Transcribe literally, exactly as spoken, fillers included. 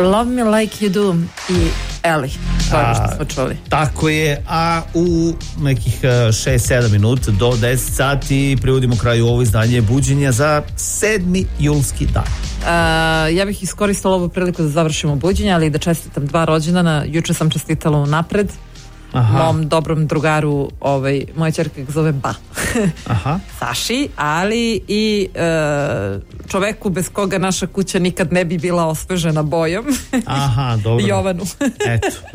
Love Me Like You Do i Eli, to je što smo čuli. Tako je, a u nekih šest sedam minuta do deset sati privodimo kraju ovo izdanje Buđenja za sedmi julski dan. Uh, ja bih iskoristila ovu priliku da završimo Buđenja, ali i da čestitam dva rođendana. Juče sam čestitala unapred. Aha. Mom dobrom drugaru, ovaj, moja ćerka ga zove Ba. Aha. Saši, ali i e, čoveku bez koga naša kuća nikad ne bi bila osvežena bojom. Aha, dobro. Jovanu. Eto.